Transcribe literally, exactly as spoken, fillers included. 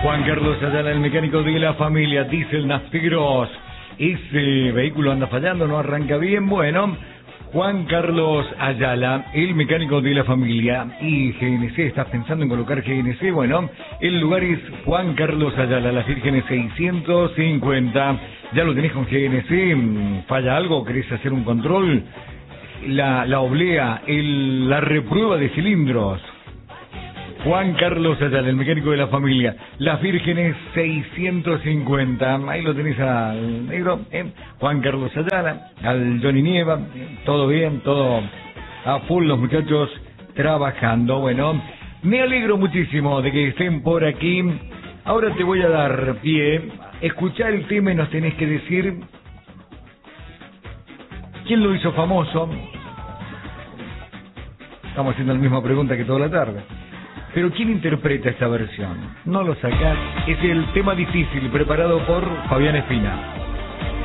Juan Carlos Ayala, el mecánico de la familia, Diesel Nafteros. Ese vehículo anda fallando, no arranca bien. Bueno, Juan Carlos Ayala, el mecánico de la familia. Y G N C, ¿estás pensando en colocar G N C? Bueno, el lugar es Juan Carlos Ayala, Las Vírgenes seiscientos cincuenta. ¿Ya lo tenés con G N C? ¿Falla algo? ¿Querés hacer un control? La, la oblea, el, la reprueba de cilindros. Juan Carlos Ayala, el mecánico de la familia, Las Vírgenes seiscientos cincuenta. Ahí lo tenés al negro, ¿eh? Juan Carlos Ayala, al Johnny Nieva, ¿eh? Todo bien, todo a full, los muchachos trabajando. Bueno, me alegro muchísimo de que estén por aquí. Ahora te voy a dar pie, escuchar el tema y nos tenés que decir quién lo hizo famoso. Estamos haciendo la misma pregunta que toda la tarde. Pero ¿quién interpreta esta versión? No lo sacás. Es el tema difícil preparado por Fabián Espina.